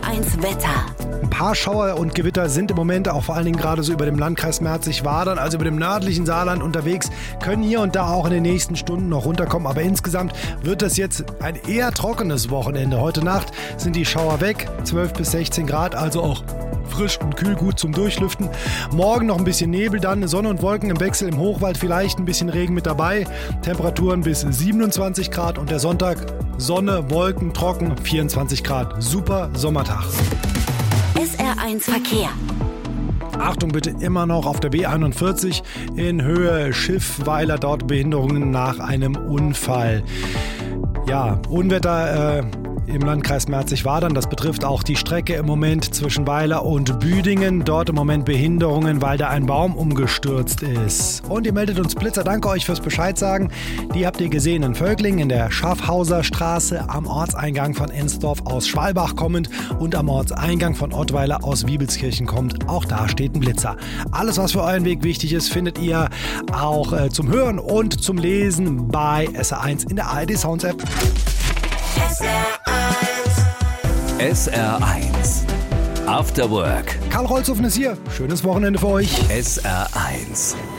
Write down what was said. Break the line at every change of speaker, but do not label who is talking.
SR1 Wetter.
Ein paar Schauer und Gewitter sind im Moment auch vor allen Dingen gerade so über dem Landkreis Merzig-Wadern, also über dem nördlichen Saarland unterwegs, können hier und da auch in den nächsten Stunden noch runterkommen. Aber insgesamt wird das jetzt ein eher trockenes Wochenende. Heute Nacht sind die Schauer weg, 12 bis 16 Grad, also auch frisch und kühl, gut zum Durchlüften. Morgen noch ein bisschen Nebel, dann Sonne und Wolken im Wechsel, im Hochwald vielleicht ein bisschen Regen mit dabei. Temperaturen bis 27 Grad und der Sonntag Sonne, Wolken, trocken, 24 Grad. Super Sommertag.
SR1 Verkehr.
Achtung bitte immer noch auf der B41 in Höhe Schiffweiler, dort Behinderungen nach einem Unfall. Ja, Unwetter im Landkreis Merzig-Wadern. Das betrifft auch die Strecke im Moment zwischen Weiler und Büdingen. Dort im Moment Behinderungen, weil da ein Baum umgestürzt ist. Und ihr meldet uns Blitzer. Danke euch fürs Bescheid sagen. Die habt ihr gesehen in Völkling, in der Schaffhauser Straße, am Ortseingang von Ensdorf aus Schwalbach kommend und am Ortseingang von Ottweiler aus Wiebelskirchen kommt. Auch da steht ein Blitzer. Alles, was für euren Weg wichtig ist, findet ihr auch zum Hören und zum Lesen bei SR1 in der ARD Sounds App.
SR1 After Work.
Karl Rolzhofen ist hier. Schönes Wochenende für euch.
SR1